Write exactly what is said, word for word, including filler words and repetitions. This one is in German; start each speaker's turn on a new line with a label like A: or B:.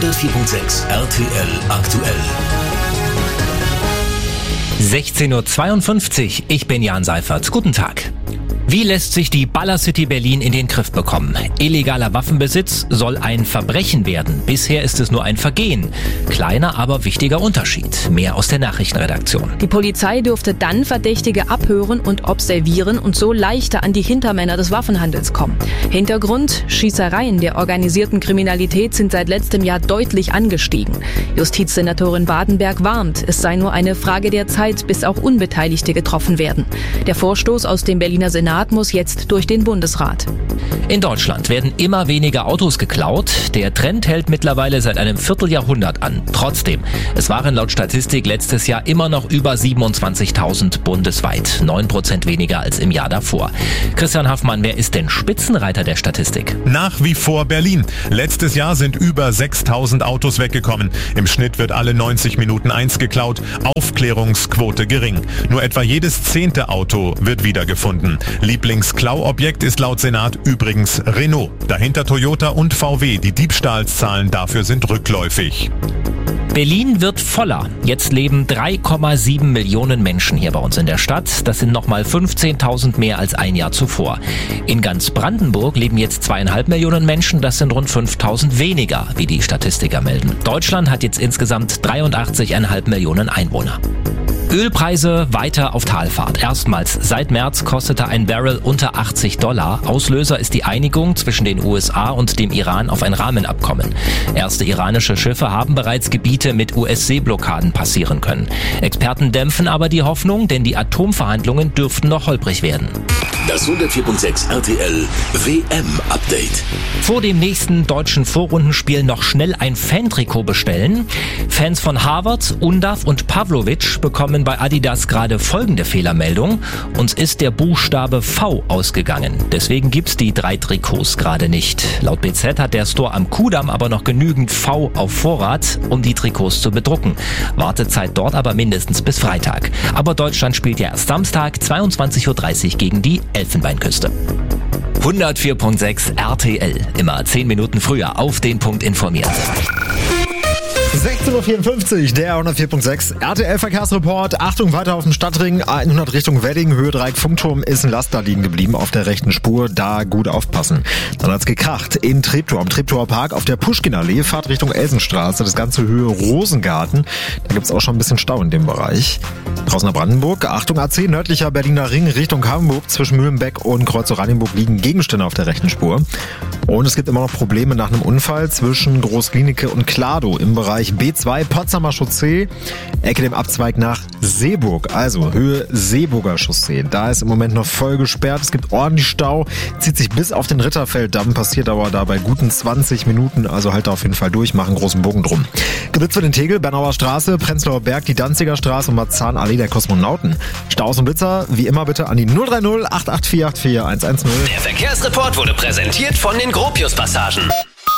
A: hundertvier Komma sechs R T L aktuell.
B: sechzehn Uhr zweiundfünfzig, ich bin Jan Seifert. Guten Tag. Wie lässt sich die Ballercity Berlin in den Griff bekommen? Illegaler Waffenbesitz soll ein Verbrechen werden. Bisher ist es nur ein Vergehen. Kleiner, aber wichtiger Unterschied. Mehr aus der Nachrichtenredaktion.
C: Die Polizei dürfte dann Verdächtige abhören und observieren und so leichter an die Hintermänner des Waffenhandels kommen. Hintergrund: Schießereien der organisierten Kriminalität sind seit letztem Jahr deutlich angestiegen. Justizsenatorin Badenberg warnt, es sei nur eine Frage der Zeit, bis auch Unbeteiligte getroffen werden. Der Vorstoß aus dem Berliner Senat muss jetzt durch den Bundesrat.
B: In Deutschland werden immer weniger Autos geklaut. Der Trend hält mittlerweile seit einem Vierteljahrhundert an. Trotzdem, es waren laut Statistik letztes Jahr immer noch über siebenundzwanzigtausend bundesweit. neun Prozent weniger als im Jahr davor. Christian Haffmann, wer ist denn Spitzenreiter der Statistik?
D: Nach wie vor Berlin. Letztes Jahr sind über sechstausend Autos weggekommen. Im Schnitt wird alle neunzig Minuten eins geklaut. Aufklärungsquote gering. Nur etwa jedes zehnte Auto wird wiedergefunden. Lieblingsklauobjekt ist laut Senat übrigens Renault. Dahinter Toyota und V W. Die Diebstahlszahlen dafür sind rückläufig.
B: Berlin wird voller. Jetzt leben drei Komma sieben Millionen Menschen hier bei uns in der Stadt. Das sind nochmal fünfzehntausend mehr als ein Jahr zuvor. In ganz Brandenburg leben jetzt zweieinhalb Millionen Menschen. Das sind rund fünftausend weniger, wie die Statistiker melden. Deutschland hat jetzt insgesamt dreiundachtzig Komma fünf Millionen Einwohner. Ölpreise weiter auf Talfahrt. Erstmals seit März kostete ein Barrel unter achtzig Dollar. Auslöser ist die Einigung zwischen den U S A und dem Iran auf ein Rahmenabkommen. Erste iranische Schiffe haben bereits Gebiete mit U S-Seeblockaden passieren können. Experten dämpfen aber die Hoffnung, denn die Atomverhandlungen dürften noch holprig werden.
A: Das hundertvier Komma sechs R T L W M-Update.
B: Vor dem nächsten deutschen Vorrundenspiel noch schnell ein Fantrikot bestellen. Fans von Harvard, Undav und Pavlovic bekommen bei Adidas gerade folgende Fehlermeldung. Uns ist der Buchstabe V ausgegangen. Deswegen gibt's die drei Trikots gerade nicht. Laut B Z hat der Store am Kudamm aber noch genügend V auf Vorrat, um die Trikots zu bedrucken. Wartezeit dort aber mindestens bis Freitag. Aber Deutschland spielt ja erst Samstag, zweiundzwanzig Uhr dreißig gegen die Elfenbeinküste. hundertvier Komma sechs R T L. Immer zehn Minuten früher auf den Punkt informiert.
E: sechzehn Uhr vierundfünfzig, der hundertvier Komma sechs R T L-Verkehrsreport. Achtung, weiter auf dem Stadtring. hundert Richtung Wedding, Höhe Dreieck Funkturm, ist ein Laster liegen geblieben auf der rechten Spur. Da gut aufpassen. Dann hat's gekracht in Treptow, am Treptower Park auf der Puschkinallee, Fahrt Richtung Elsenstraße. Das ganze Höhe Rosengarten. Da gibt's auch schon ein bisschen Stau in dem Bereich. Draußen nach Brandenburg. Achtung, A zehn, nördlicher Berliner Ring Richtung Hamburg. Zwischen Mühlenbeck und Kreuz-Oranienburg liegen Gegenstände auf der rechten Spur. Und es gibt immer noch Probleme nach einem Unfall zwischen Großklinike und Klado im Bereich B zwei Potsdamer Chaussee, Ecke dem Abzweig nach Seeburg, also Höhe Seeburger Chaussee. Da ist im Moment noch voll gesperrt, es gibt ordentlich Stau, zieht sich bis auf den Ritterfelddamm, passiert aber da bei guten zwanzig Minuten, also halt da auf jeden Fall durch, machen großen Bogen drum. Geblitzt wird in Tegel, Bernauer Straße, Prenzlauer Berg, die Danziger Straße und Marzahn-Allee der Kosmonauten. Staus und Blitzer, wie immer bitte an die null drei null acht acht vier acht vier eins eins null.
F: Der Verkehrsreport wurde präsentiert von den Gropius Passagen.